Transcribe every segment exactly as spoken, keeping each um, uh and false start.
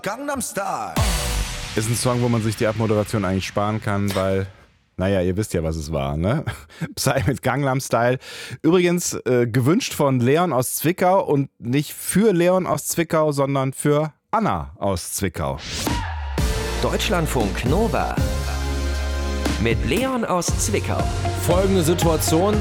Gangnam Style ist ein Song, wo man sich die Abmoderation eigentlich sparen kann, weil, naja, ihr wisst ja, was es war, ne? Psy mit Gangnam Style. Übrigens äh, gewünscht von Leon aus Zwickau und nicht für Leon aus Zwickau, sondern für Anna aus Zwickau. Deutschlandfunk Nova mit Leon aus Zwickau. Folgende Situation.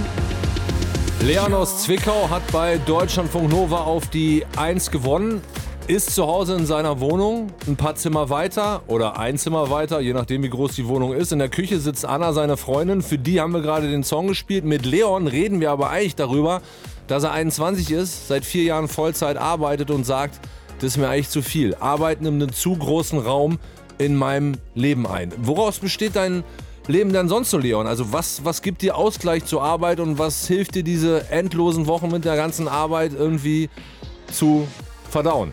Leon aus Zwickau hat bei Deutschlandfunk Nova auf die eins gewonnen, ist zu Hause in seiner Wohnung, ein paar Zimmer weiter oder ein Zimmer weiter, je nachdem wie groß die Wohnung ist. In der Küche sitzt Anna, seine Freundin, für die haben wir gerade den Song gespielt. Mit Leon reden wir aber eigentlich darüber, dass er einundzwanzig ist, seit vier Jahren Vollzeit arbeitet und sagt, das ist mir eigentlich zu viel. Arbeit nimmt einen zu großen Raum in meinem Leben ein. Woraus besteht dein Leben denn sonst so, Leon? Also was, was gibt dir Ausgleich zur Arbeit und was hilft dir, diese endlosen Wochen mit der ganzen Arbeit irgendwie zu verdauen?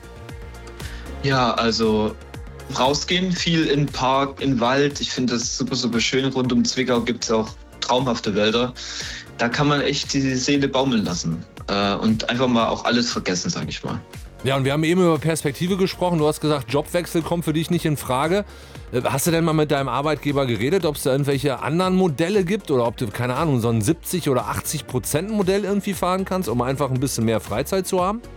Ja, also rausgehen, viel in den Park, in den Wald. Ich finde das super, super schön. Rund um Zwickau gibt es auch traumhafte Wälder. Da kann man echt die Seele baumeln lassen äh, und einfach mal auch alles vergessen, sage ich mal. Ja, und wir haben eben über Perspektive gesprochen. Du hast gesagt, Jobwechsel kommt für dich nicht in Frage. Hast du denn mal mit deinem Arbeitgeber geredet, ob es da irgendwelche anderen Modelle gibt oder ob du, keine Ahnung, so ein siebzig oder achtzig Prozent Modell irgendwie fahren kannst, um einfach ein bisschen mehr Freizeit zu haben?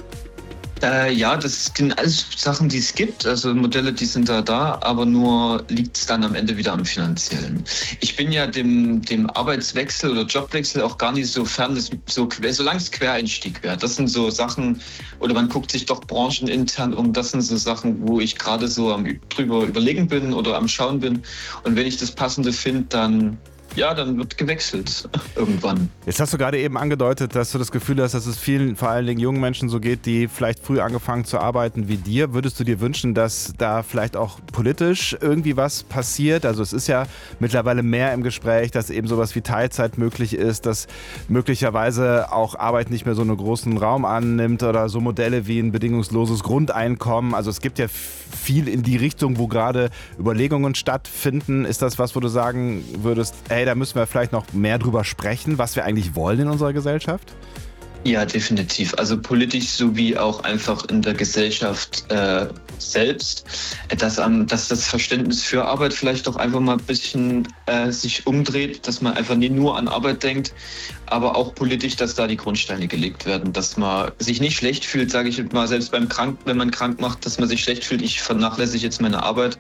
Äh, ja, das sind alles Sachen, die es gibt. Also Modelle, die sind da da, aber nur liegt es dann am Ende wieder am Finanziellen. Ich bin ja dem, dem Arbeitswechsel oder Jobwechsel auch gar nicht so fern, dass so, solange es Quereinstieg wäre. Das sind so Sachen, oder man guckt sich doch branchenintern um, das sind so Sachen, wo ich gerade so am drüber überlegen bin oder am Schauen bin. Und wenn ich das Passende finde, dann... Ja, dann wird gewechselt irgendwann. Jetzt hast du gerade eben angedeutet, dass du das Gefühl hast, dass es vielen, vor allen Dingen jungen Menschen so geht, die vielleicht früh angefangen zu arbeiten wie dir. Würdest du dir wünschen, dass da vielleicht auch politisch irgendwie was passiert? Also es ist ja mittlerweile mehr im Gespräch, dass eben sowas wie Teilzeit möglich ist, dass möglicherweise auch Arbeit nicht mehr so einen großen Raum annimmt oder so Modelle wie ein bedingungsloses Grundeinkommen. Also es gibt ja viel in die Richtung, wo gerade Überlegungen stattfinden. Ist das was, wo du sagen würdest, hey, da müssen wir vielleicht noch mehr drüber sprechen, was wir eigentlich wollen in unserer Gesellschaft? Ja, definitiv. Also politisch sowie auch einfach in der Gesellschaft äh, selbst, dass, ähm, dass das Verständnis für Arbeit vielleicht doch einfach mal ein bisschen äh, sich umdreht, dass man einfach nicht nur an Arbeit denkt, aber auch politisch, dass da die Grundsteine gelegt werden, dass man sich nicht schlecht fühlt, sage ich mal, selbst beim Krank, wenn man krank macht, dass man sich schlecht fühlt, ich vernachlässige jetzt meine Arbeit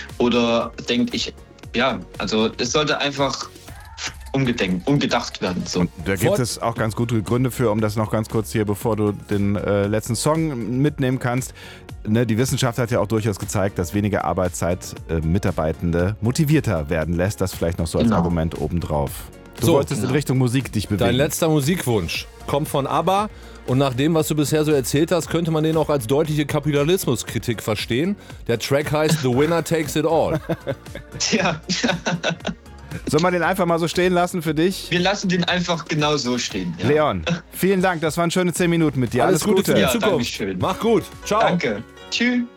oder denkt, ich Ja, also es sollte einfach umgedenkt, umgedacht werden. So. Und da gibt es auch ganz gute Gründe für, um das noch ganz kurz hier, bevor du den äh, letzten Song mitnehmen kannst. Ne, die Wissenschaft hat ja auch durchaus gezeigt, dass weniger Arbeitszeit äh, Mitarbeitende motivierter werden lässt. Das vielleicht noch so als Genau. Argument obendrauf. Du So, wolltest genau. in Richtung Musik dich bewegen. Dein letzter Musikwunsch kommt von ABBA und nach dem, was du bisher so erzählt hast, könnte man den auch als deutliche Kapitalismuskritik verstehen. Der Track heißt The Winner Takes It All. Ja, Soll man den einfach mal so stehen lassen für dich? wir lassen den einfach genau so stehen. Ja. Leon, vielen Dank. Das waren schöne zehn Minuten mit dir. Alles, Alles, Gute für die Ja, Zukunft. Dankeschön. Mach gut. Ciao. Danke. Tschüss.